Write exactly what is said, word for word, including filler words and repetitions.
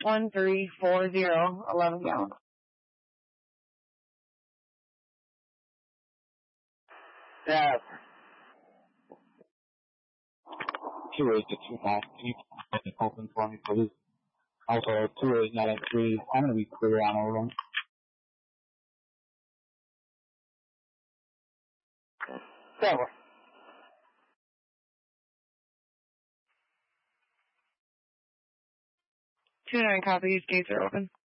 one three four zero, eleven gallons. Yeah. two eight to two five. Can you open for me, please? Also, two eight nine three. I'm going to be clear on all of them. Seven. two nine copies, gates are open.